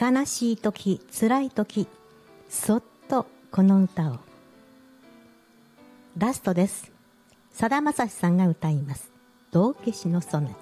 悲しい時、辛い時、そっとこの歌を。ラストです。さだまさしさんが歌います。道化師のソナタ。